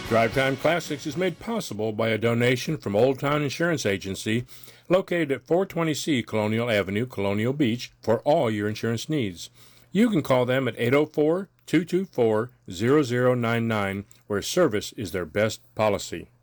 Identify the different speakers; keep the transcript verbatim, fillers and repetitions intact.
Speaker 1: Drive Time Classics is made possible by a donation from Old Town Insurance Agency, located at four twenty C Colonial Avenue, Colonial Beach, for all your insurance needs. You can call them at eight oh four, two two four, zero zero nine nine, where service is their best policy.